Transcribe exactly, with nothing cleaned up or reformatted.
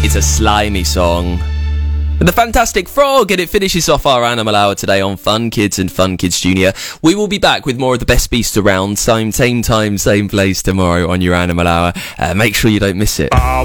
It's a slimy song. The Fantastic Frog, and it finishes off our Animal Hour today on Fun Kids and Fun Kids Junior. We will be back with more of the best beast around, same, same time, same place tomorrow on your Animal Hour. Uh, make sure you don't miss it. I